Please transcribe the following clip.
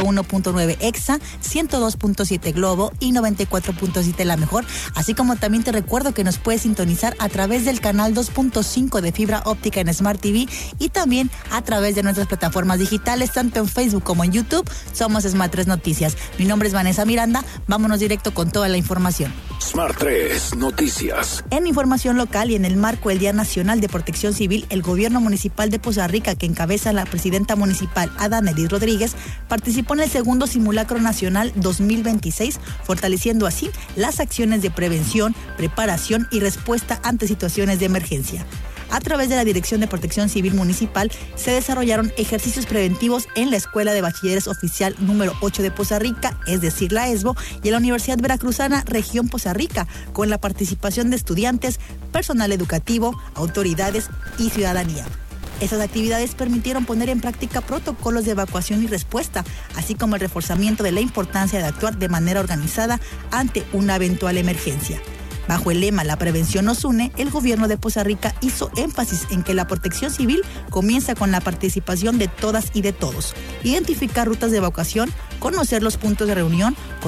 101.9 Exa, 102.7 Globo y 94.7 La Mejor. Así como también te recuerdo que nos puedes sintonizar a través del canal 2.5 de fibra óptica en Smart TV y también a través de nuestras plataformas digitales, tanto en Facebook como en YouTube. Somos Smart 3 Noticias. Mi nombre es Vanessa Miranda. Vámonos directo con toda la información. Smart 3 Noticias. En información local y en el marco del Día Nacional de Protección Civil, el gobierno municipal de Poza Rica, que encabeza la presidenta municipal Adanelis Rodríguez, participó en el segundo simulacro nacional 2026, fortaleciendo así las acciones de prevención, preparación y respuesta ante situaciones de emergencia. A través de la Dirección de Protección Civil Municipal se desarrollaron ejercicios preventivos en la Escuela de Bachilleres Oficial número 8 de Poza Rica, es decir, la ESBO, y en la Universidad Veracruzana Región Poza Rica, con la participación de estudiantes, personal educativo, autoridades y ciudadanía. Estas actividades permitieron poner en práctica protocolos de evacuación y respuesta, así como el reforzamiento de la importancia de actuar de manera organizada ante una eventual emergencia. Bajo el lema La prevención nos une, el gobierno de Poza Rica hizo énfasis en que la protección civil comienza con la participación de todas y de todos. Identificar rutas de evacuación, conocer los puntos de reunión,